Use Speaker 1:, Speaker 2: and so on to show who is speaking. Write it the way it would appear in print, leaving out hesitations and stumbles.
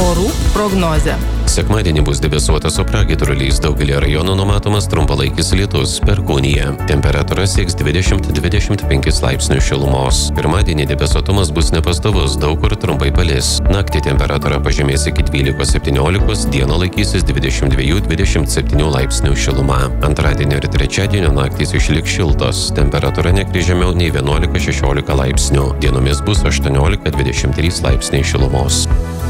Speaker 1: Orų prognozė.
Speaker 2: Sekmadienį bus debesuota su pragiedruliais, daugelį rajonų numatomas trumpalaikis lietus, perkūnija. Temperatūra sieks 20-25 laipsnių šilumos. Pirmadienį debesuotumas bus nepastovus, daug kur trumpai palis. Naktį temperatūra pažemės iki 12-17, dieną laikysis 22-27 laipsnių šiluma. Antradienio ir trečiadienio naktys išliks šiltos, temperatūra nekris žemiau nei 11-16 laipsnių. Dienomis bus 18-23 laipsniai šilumos.